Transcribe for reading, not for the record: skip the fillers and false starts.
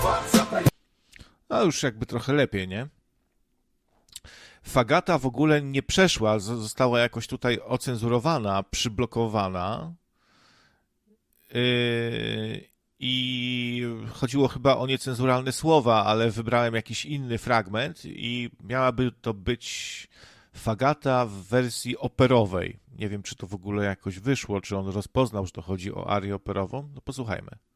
A już jakby trochę lepiej, nie? Fagata w ogóle nie przeszła, została jakoś tutaj ocenzurowana, przyblokowana. I chodziło chyba o niecenzuralne słowa, ale wybrałem jakiś inny fragment i miałaby to być Fagata w wersji operowej. Nie wiem, czy to w ogóle jakoś wyszło, czy on rozpoznał, że to chodzi o arię operową. No posłuchajmy.